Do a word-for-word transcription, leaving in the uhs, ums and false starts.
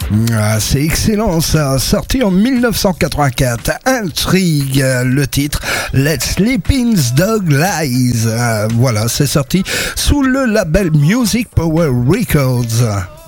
Ah, c'est excellent ça, sorti en dix-neuf cent quatre-vingt-quatre, Intrigue, le titre Let Sleeping's Dog Lies. Ah, voilà, c'est sorti sous le label Music Power Records.